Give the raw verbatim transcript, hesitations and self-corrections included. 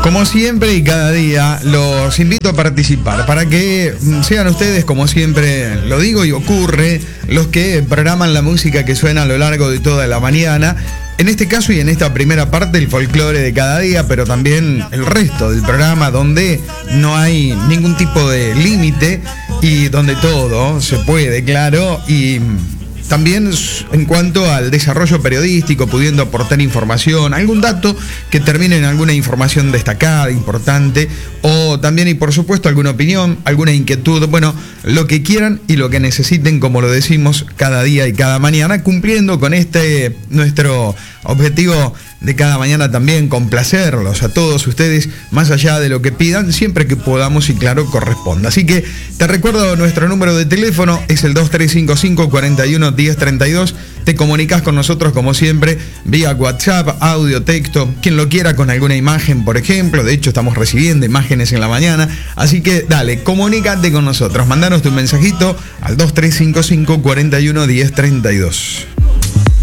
Como siempre y cada día, los invito a participar para que sean ustedes, como siempre lo digo y ocurre, los que programan la música que suena a lo largo de toda la mañana. En este caso y en esta primera parte, el folclore de cada día, pero también el resto del programa, donde no hay ningún tipo de límite y donde todo se puede, claro, y también en cuanto al desarrollo periodístico, pudiendo aportar información, algún dato que termine en alguna información destacada, importante, o también y por supuesto alguna opinión, alguna inquietud, bueno, lo que quieran y lo que necesiten, como lo decimos cada día y cada mañana, cumpliendo con este nuestro objetivo de cada mañana también, complacerlos a todos ustedes, más allá de lo que pidan, siempre que podamos y claro, corresponda. Así que te recuerdo, nuestro número de teléfono es el dos tres cinco cinco, cuatro uno, uno cero tres dos. Te comunicas con nosotros como siempre vía WhatsApp, audio, texto, quien lo quiera, con alguna imagen, por ejemplo. De hecho, estamos recibiendo imágenes en la mañana. Así que dale, comunícate con nosotros. Mandanos tu mensajito al dos tres cinco cinco, cuatro uno, uno cero tres dos.